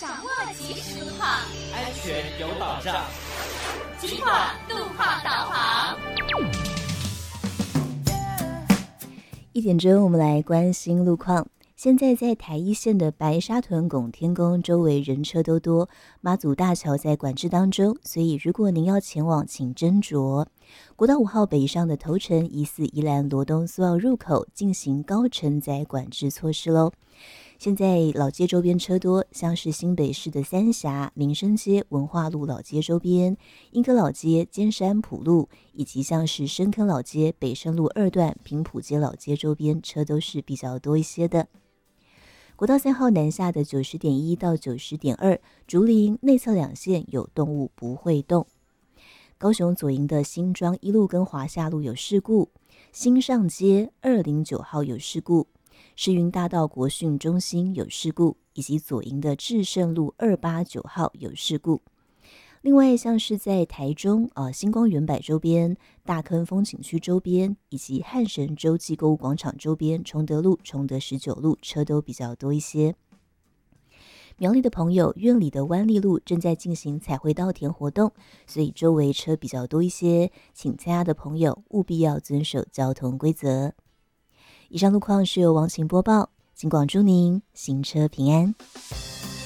掌握即时路况， 安全有保障。 金广路况导航。 1点钟，我们来关心路况。现在在台一线的白沙屯拱天宫周围人车都多，妈祖大桥在管制当中，所以如果您要前往，请斟酌。国道5号北上的头城疑似宜兰罗东苏澳入口进行高承载管制措施喽。现在老街周边车多，像是新北市的三峡、民生街、文化路老街周边、莺歌老街、尖山埔路，以及像是深坑老街、北深路2段、平埔街老街周边车都是比较多一些的。国道3号南下的90.1到90.2，竹林内侧2线有动物不会动。高雄左营的新庄一路跟华夏路有事故，新上街209号有事故，世运大道国训中心有事故，以及左营的至圣路289号有事故。另外，像是在台中星光原百周边、大坑风景区周边，以及汉神洲际购物广场周边、崇德路、崇德19路车都比较多一些。苗栗的朋友，苑里的湾立路正在进行彩绘稻田活动，所以周围车比较多一些，请参加的朋友务必要遵守交通规则。以上路况是由王晴播报，金广祝您行车平安。